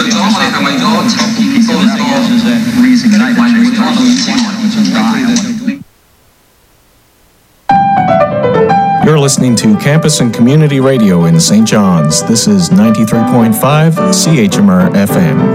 You're listening to Campus and Community Radio in St. John's. This is 93.5 CHMR FM.